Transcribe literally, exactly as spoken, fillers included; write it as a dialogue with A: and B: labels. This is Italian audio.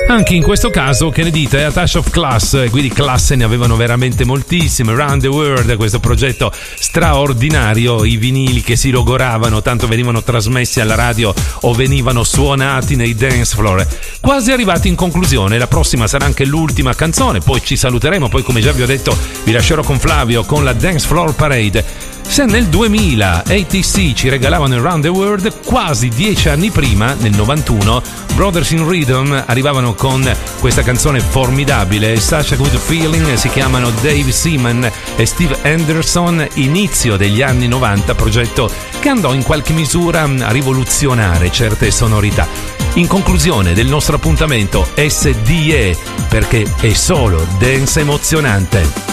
A: Anche in questo caso, che ne dite? A touch of class, e quindi classe ne avevano veramente moltissime. Round the World, questo progetto straordinario, i vinili che si logoravano, tanto venivano trasmessi alla radio o venivano suonati nei dance floor. Quasi arrivati in conclusione, la prossima sarà anche l'ultima canzone, poi ci saluteremo, poi come già vi ho detto vi lascerò con Flavio con la Dance Floor Parade. Se nel duemila A T C ci regalavano il Round the World, quasi dieci anni prima, nel novantuno, Brothers in Rhythm arrivavano con questa canzone formidabile, Such a Good Feeling. Si chiamano Dave Seaman e Steve Anderson, inizio degli anni novanta, progetto che andò in qualche misura a rivoluzionare certe sonorità. In conclusione del nostro appuntamento S D E, perché è solo dance emozionante.